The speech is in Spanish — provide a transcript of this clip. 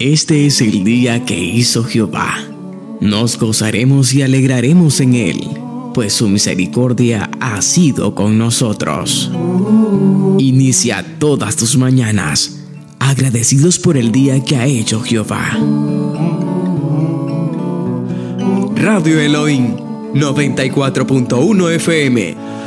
Este es el día que hizo Jehová. Nos gozaremos y alegraremos en él, pues su misericordia ha sido con nosotros. Inicia todas tus mañanas agradecidos por el día que ha hecho Jehová. Radio Elohim 94.1 FM